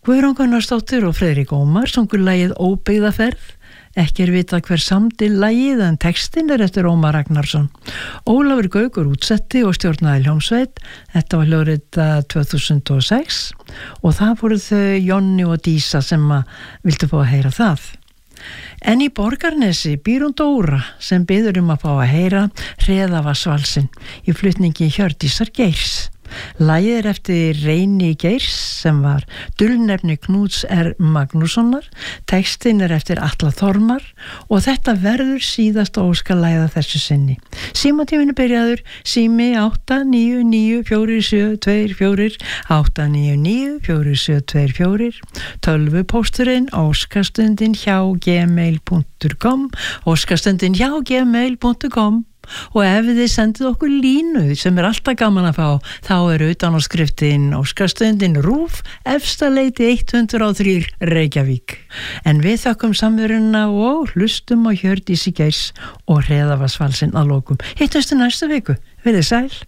Guðrún Gunnarsdóttir og Friðrik Ómar sungu lagið Óbyggðaferð. Ekki vitað hver samdi lagið en textin eftir Ómar Ragnarsson. Ólafur Gaukur útsetti og stjórnaði hljómsveit. Þetta var hljóðrita 2006 og það voru þau Jonni og Dísa sem vildu fá að heyra það. En í Borgarnesi býr hún Dóra sem biður að fá að heyra Hreðavaðsvalsinn í flutningi Hjördísar Geirs. Lagið eftir Reyni Geirs sem var dulnefni Knúts R. Magnússonar, textin eftir Atla Þormar og þetta verður síðasta óskalagið þessu sinni. Símatíminu byrjaður sími 8994724 8994724, tölvupósturinn óskastundin hjá gmail.com óskastundin hjá gmail.com. Og ef þið sendið okkur línu sem alltaf gaman að fá, þá utan á skriftin óskastundin RÚV Efstaleiti 103 Reykjavík. En við þökkum samveruna og hlustum á Hjördísi Geirs og Hreðavaðsvalsinn að lokum. Hittumst næstu viku. Verið sæl.